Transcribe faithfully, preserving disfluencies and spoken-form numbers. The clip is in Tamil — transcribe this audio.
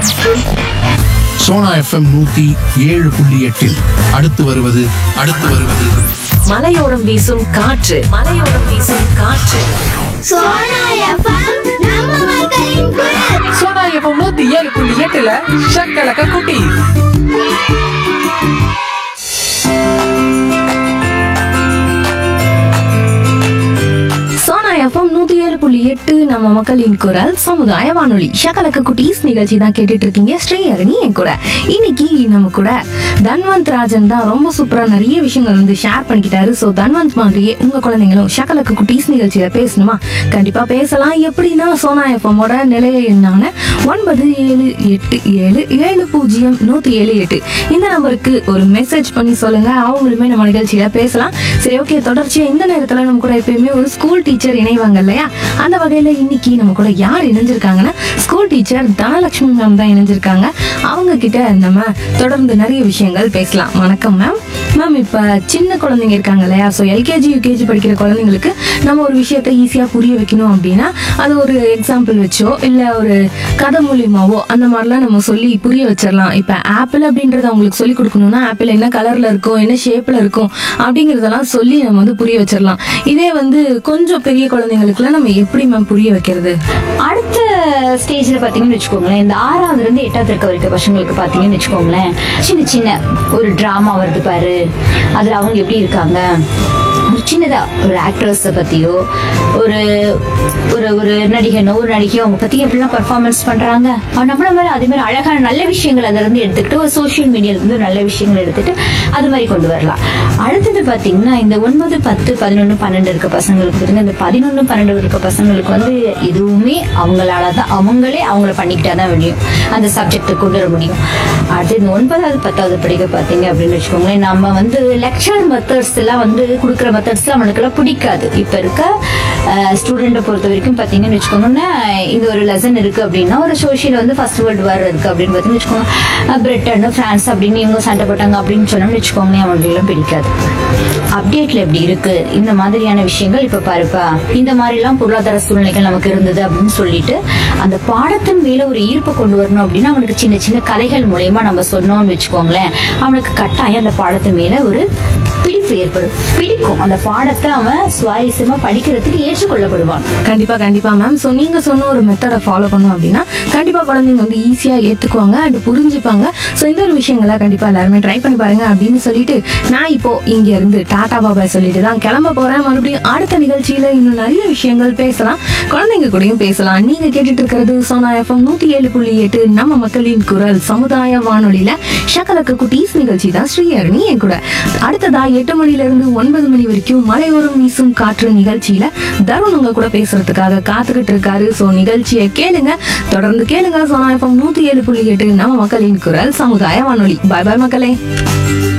சோனா எஃப்எம் நூத்தி ஏழு புள்ளி எட்டில் அடுத்து வருவது அடுத்து வருவது மலையோரம் வீசும் காற்று மலையோரம் வீசும் காற்று சோனா எஃப்எம் நம்ம மக்களின் குரல். சோனா எஃப்எம் நூத்தி ஏழு புள்ளி எட்டுல ஷக்கலக்க குட்டி. சோனா எஃப்எம் நூத்தி ஏழு புள்ளி எட்டு நம்ம மக்களின் குரல் சமுதாய வானொலி ஷக்கலக்க குட்டீஸ் நிகழ்ச்சி தான் கேட்டுட்டு இருக்கீங்க. ஸ்ரீஹரணி என் கூட இன்னைக்கு நம்ம கூட தன்வந்த் ராஜன் தான் ரொம்ப சூப்பரா நிறைய விஷயங்கள் வந்து ஷேர் பண்ணிக்கிட்டாரு. ஸோ தன்வந்த் மாதிரியே உங்க குழந்தைங்களும் ஷக்கலக்க குட்டீஸ் நிகழ்ச்சியில பேசணுமா? கண்டிப்பா பேசலாம். எப்படின்னா சோனா எஃப்எம்மோட நிலைய எண்ணான ஒன்பது ஏழு எட்டு ஏழு ஏழு பூஜ்ஜியம் நூத்தி ஏழு எட்டு இந்த நம்பருக்கு ஒரு மெசேஜ் பண்ணி சொல்லுங்க. அவங்களுமே நம்ம நிகழ்ச்சியில பேசலாம். சரி, ஓகே. தொடர்ச்சியா இந்த நேரத்துல நம்ம கூட எப்பயுமே ஒரு ஸ்கூல் டீச்சர் இணைவாங்க இல்லையா? அந்த வகையில இன்னைக்கு நம்ம கூட யார் இணைஞ்சிருக்காங்கன்னா ஸ்கூல் டீச்சர் தனலட்சுமி மேம் தான் இணைஞ்சிருக்காங்க. அவங்க கிட்ட நம்ம தொடர்ந்து நிறைய விஷயங்கள் பேசலாம். வணக்கம் மேம். மேம், இப்ப சின்ன குழந்தைங்க இருக்காங்க இல்லையா? ஸோ எல்கேஜி யூகேஜி படிக்கிற குழந்தைங்களுக்கு நம்ம ஒரு விஷயத்த ஈஸியா புரிய வைக்கணும் அப்படின்னா அது ஒரு எக்ஸாம்பிள் வச்சோ இல்ல ஒரு கதை மூலியமாவோ அந்த மாதிரிலாம் நம்ம சொல்லி புரிய வச்சிடலாம். இப்ப ஆப்பிள் அப்படின்றத அவங்களுக்கு சொல்லி கொடுக்கணும்னா ஆப்பிள் என்ன கலர்ல இருக்கும், என்ன ஷேப்ல இருக்கும் அப்படிங்கறதெல்லாம் சொல்லி நம்ம வந்து புரிய வச்சிடலாம். இதே வந்து கொஞ்சம் பெரிய குழந்தைங்களுக்குலாம் நம்ம எப்படி மேம் புரிய வைக்கிறது? அடுத்த ஸ்டேஜ்ல பாத்தீங்கன்னு வச்சுக்கோங்களேன், இந்த ஆறாவதுல இருந்து எட்டாவது இருக்க வரைக்கும் பசங்களுக்கு பாத்தீங்கன்னு வச்சுக்கோங்களேன், சின்ன சின்ன ஒரு டிராமா வருது பாரு, அதுல அவங்க எப்படி இருக்காங்க, ஒரு சின்னதா ஒரு ஆக்ட்ரஸ் பத்தியோ ஒரு ஒரு ஒரு நடிகனோ ஒரு நடிகையோ அவங்க பத்தி எப்படிலாம் பர்ஃபார்மன்ஸ் பண்றாங்க, நம்மள மாதிரி அதே மாதிரி அழகான நல்ல விஷயங்கள் அதுல இருந்து எடுத்துக்கிட்டு ஒரு சோசியல் மீடியால இருந்து நல்ல விஷயங்கள் எடுத்துட்டு அது மாதிரி கொண்டு வரலாம். அடுத்தது பாத்தீங்கன்னா இந்த ஒன்பது பத்து பதினொன்னு பன்னெண்டு இருக்க பசங்களுக்கு பாத்தீங்கன்னா இந்த பதினொன்னு பன்னெண்டு இருக்க பசங்களுக்கு வந்து எதுவுமே அவங்களாலதான் அவங்களே அவங்கள பண்ணிக்கிட்டாதான் முடியும், அந்த சப்ஜெக்ட் கொண்டு வர முடியும். அடுத்து இந்த ஒன்பதாவது பத்தாவது படிக்க பாத்தீங்க அப்படின்னு வச்சுக்கோங்களேன், நம்ம வந்து லெக்சர் மெத்தட்ஸ் எல்லாம் வந்து கொடுக்குற மெத்தட்ஸ் அவனுக்கு எல்லாம் பிடிக்காது. இப்ப இருக்க ஸ்டூடெண்ட்டை பொறுத்த வரைக்கும் பாத்தீங்கன்னு வச்சுக்கோங்கன்னா, இந்த ஒரு லெசன் இருக்கு அப்படின்னா ஒரு சோசியல் வந்து ஃபர்ஸ்ட் வேர்ல்டு வார் இருக்கு அப்படின்னு பாத்தீங்கன்னு வச்சுக்கோங்க, பிரிட்டன் பிரான்ஸ் அப்படின்னு இவங்க சண்டை போட்டாங்க அப்படின்னு சொன்னோம்னு வச்சுக்கோங்களேன், அவங்களுக்கு எல்லாம் பிடிக்காது. அப்டேட்ல எப்படி இருக்கு இந்த மாதிரியான விஷயங்கள் இப்ப பாருப்பா, இந்த மாதிரி எல்லாம் பொருளாதார சூழ்நிலைகள் நமக்கு இருந்தது அப்படின்னு சொல்லிட்டு அந்த பாடத்தின் மேல ஒரு ஈர்ப்பை கொண்டு வரணும் அப்படின்னா அவனுக்கு சின்ன சின்ன கதைகள் மூலயமா நம்ம சொன்னோம்னு வச்சுக்கோங்களேன், அவனுக்கு கட்டாயம் அந்த பாடத்தின் மேல ஒரு பிடிப்பு ஏற்படும், பிடிக்கும். அந்த பாடத்தை அவன் சுவாரஸ்யமா படிக்கிறதுக்கு ஏற்றுக்கொள்ளப்படுவான். கண்டிப்பா கண்டிப்பா மேம். ஸோ நீங்க சொன்ன ஒரு மெத்தடை ஃபாலோ பண்ணோம் அப்படின்னா கண்டிப்பா குழந்தைங்க வந்து ஈஸியா ஏத்துக்குவாங்க அண்ட் புரிஞ்சுப்பாங்க. ஸோ இந்த ஒரு விஷயங்களை கண்டிப்பா எல்லாருமே ட்ரை பண்ணி பாருங்க அப்படின்னு சொல்லிட்டு நான் இப்போ இங்க இருந்து டாடா பாபாய் சொல்லிட்டு தான் கிளம்ப போறேன். மறுபடியும் அடுத்த நிகழ்ச்சியில இன்னும் நிறைய விஷயங்கள் பேசலாம், குழந்தைங்க கூடயும் பேசலாம். நீங்க கேட்டுட்டு இருக்கிறது சோனா எஃப்எம் நூத்தி ஏழு புள்ளி எட்டு நம்ம மக்களின் குரல் சமுதாய வானொலியில ஷக்கலக்க குட்டீஸ் நிகழ்ச்சி தான். ஸ்ரீஹரணி என் கூட அடுத்ததா எட்டு மணில இருந்து ஒன்பது மணி வரைக்கும் மலையோரம் வீசும் காற்று நிகழ்ச்சியில தருண் உங்க கூட பேசுறதுக்காக காத்துக்கிட்டு இருக்காரு. சோ நிகழ்ச்சியை கேளுங்க, தொடர்ந்து கேளுங்க. சோனா எஃப்எம் நூத்தி ஏழு புள்ளி எட்டு நம்ம மக்களின் குரல் சமுதாய வானொலி. பாய் பாய் மக்களே.